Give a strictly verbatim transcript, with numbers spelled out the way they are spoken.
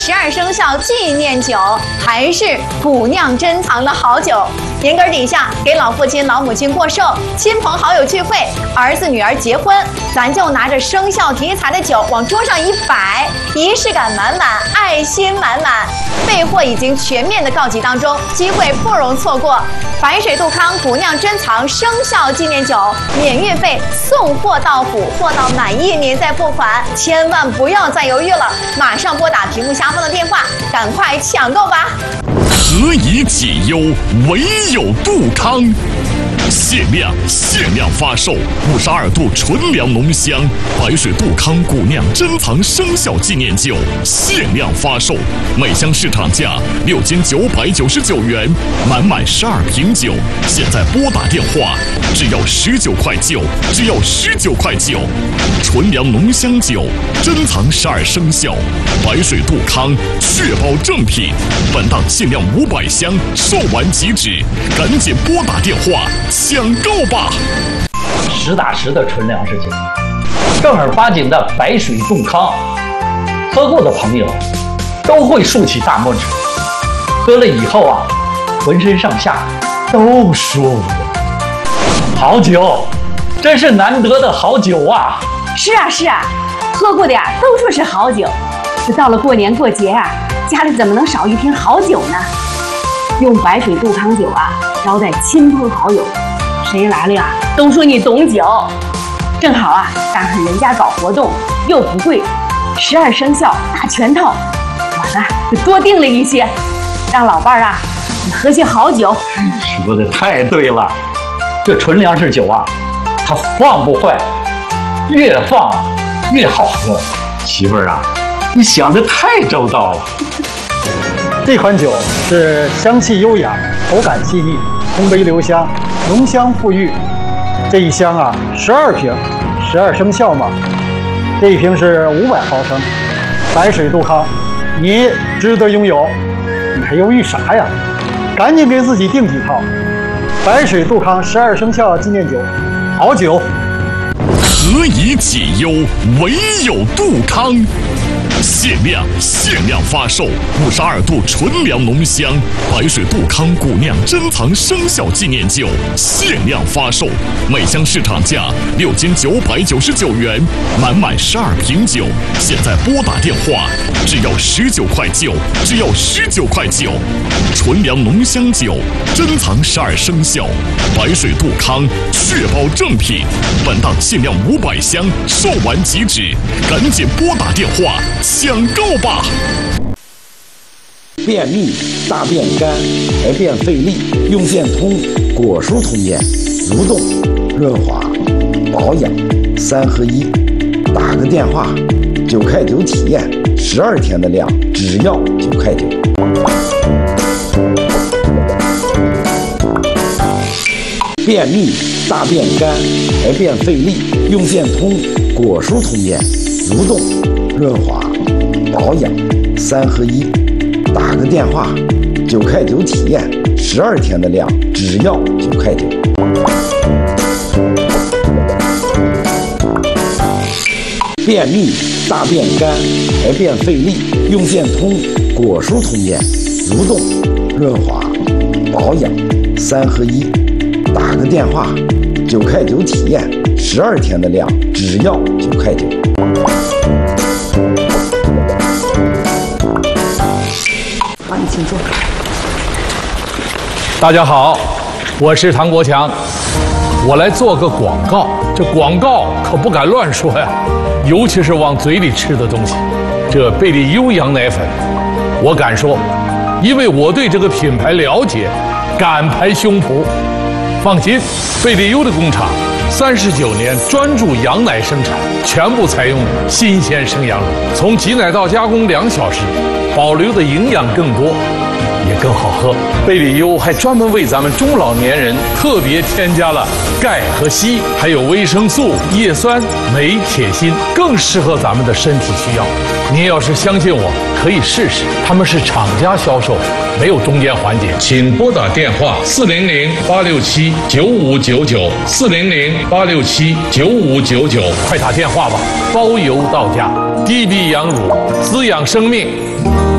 十二生肖纪念酒还是古酿珍藏的好酒。年根底下给老父亲、老母亲过寿，亲朋好友聚会，儿子女儿结婚，咱就拿着生肖题材的酒往桌上一摆，仪式感满满，爱心满满。备货已经全面的告急当中，机会不容错过。白水杜康古酿珍藏生肖纪念酒，免运费，送货到府，货到满意您再付款，千万不要再犹豫了，马上拨打屏幕下方的电话，赶快抢购吧！ 何以解忧，唯有杜康。限量限量发售五十二度纯粮浓香白水杜康古酿珍藏生肖纪念酒，限量发售，每箱市场价六千九百九十九元，满满十二瓶酒，现在拨打电话，只要十九块九，只要十九块九。纯粮浓香酒，珍藏十二生肖，白水杜康，确保正品。本档限量五百箱，售完即止，赶紧拨打电话抢购吧！ 实打实的纯粮食酒，正儿八经的白水杜康，喝过的朋友都会竖起大拇指，喝了以后啊，浑身上下都舒服。好酒，真是难得的好酒啊！ 是啊是啊，喝过的呀都说是好酒，这到了过年过节啊，家里怎么能少一瓶好酒呢？用白水杜康酒啊招待亲朋好友，谁来了呀都说你懂酒。正好啊赶上人家搞活动又不贵，十二生肖大全套，我呢就多订了一些，让老伴儿啊你喝些好酒。 说的太对了，这纯粮食酒啊它放不坏，越放越好喝。媳妇儿啊，你想的太周到了。 这款酒是香气优雅，口感细腻，通杯留香，浓香馥郁。这一箱啊，十二瓶，十二生肖嘛。这一瓶是五百毫升，白水杜康，你值得拥有，你还犹豫啥呀？赶紧给自己订几套。白水杜康十二生肖纪念酒，好酒。 何以解忧，唯有杜康。限量限量发售五十二度纯粮浓香白水杜康古酿珍藏生肖纪念酒，限量发售，每箱市场价六千九百九十九元，满满十二瓶酒，现在拨打电话，只要十九块九，只要十九块九。纯粮浓香酒，珍藏十二生肖，白水杜康，确保正品。本档限量五百箱，售完即止，赶紧拨打电话抢购吧！ 便秘、大便干、排便费力，用健通果蔬通便，蠕动、润滑、保养三合一。打个电话，九块九体验，十二天的量只要九块九。便秘、大便干、排便费力，用健通果蔬通便，蠕动、润滑、保养三合一。打个电话，九块九体验，十二天的量只要九块九。便秘、大便干、排便费力，用健通果蔬通便，蠕动、润滑、保养三合一。打个电话，九块九体验，十二天的量只要九块九。 好，你请坐。 大家好，我是唐国强，我来做个广告。这广告可不敢乱说呀，尤其是往嘴里吃的东西。这贝利优羊奶粉，我敢说，因为我对这个品牌了解，敢拍胸脯。放心，贝利优的工厂三十九年专注羊奶生产，全部采用新鲜生羊乳，从挤奶到加工两小时，保留的营养更多，也更好喝。贝利优还专门为咱们中老年人特别添加了钙和硒，还有维生素、叶酸、镁、铁、锌，更适合咱们的身体需要。您要是相信我，可以试试。他们是厂家销售，没有中间环节。请拨打电话四零零八六七九五九九四零零八六七九五九九，快打电话吧，包邮到家。D B 羊乳，滋养生命。